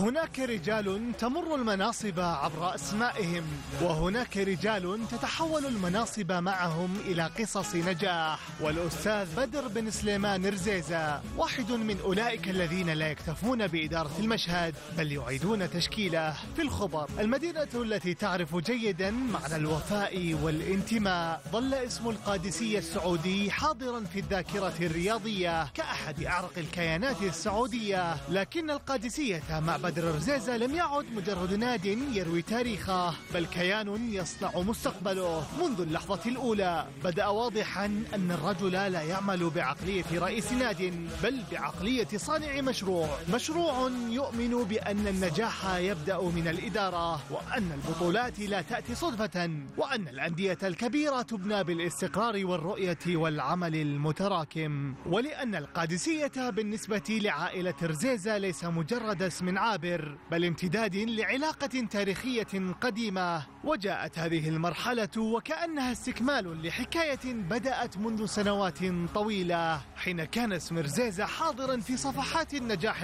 هناك رجال تمر المناصب عبر أسمائهم، وهناك رجال تتحول المناصب معهم إلى قصص نجاح. والأستاذ بدر بن سليمان رزيزة واحد من أولئك الذين لا يكتفون بإدارة المشهد بل يعيدون تشكيله. في الخبر، المدينة التي تعرف جيدا معنى الوفاء والانتماء، ظل اسم القادسية السعودي حاضرا في الذاكرة الرياضية كأحد أعرق الكيانات السعودية. لكن القادسية مع بدر رزيزة لم يعد مجرد ناد يروي تاريخه، بل كيان يصنع مستقبله. منذ اللحظة الأولى بدأ واضحا أن الرجل لا يعمل بعقلية رئيس ناد، بل بعقلية صانع مشروع يؤمن بأن النجاح يبدأ من الإدارة، وأن البطولات لا تأتي صدفة، وأن الأندية الكبيرة تبنى بالاستقرار والرؤية والعمل المتراكم. ولأن القادسية بالنسبة لعائلة رزيزة ليس مجرد اسم عابر، بل امتداد لعلاقة تاريخية قديمة. وجاءت هذه المرحلة وكأنها استكمال لحكاية بدأت منذ سنوات طويلة، حين كان اسم رزيزة حاضرا في صفحات النجاح